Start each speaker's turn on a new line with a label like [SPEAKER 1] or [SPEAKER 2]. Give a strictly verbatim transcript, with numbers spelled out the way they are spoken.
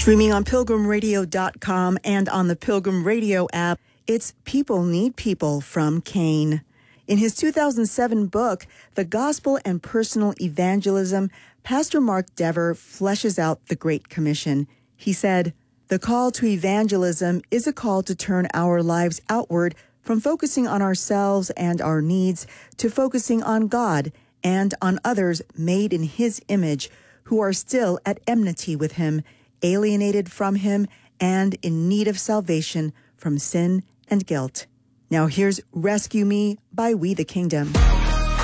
[SPEAKER 1] Streaming on pilgrim radio dot com and on the Pilgrim Radio app, it's People Need People from Cain. In his two thousand seven book, The Gospel and Personal Evangelism, Pastor Mark Dever fleshes out the Great Commission. He said, "The call to evangelism is a call to turn our lives outward from focusing on ourselves and our needs to focusing on God and on others made in His image who are still at enmity with Him, alienated from Him, and in need of salvation from sin and guilt." Now here's Rescue Me by We the Kingdom.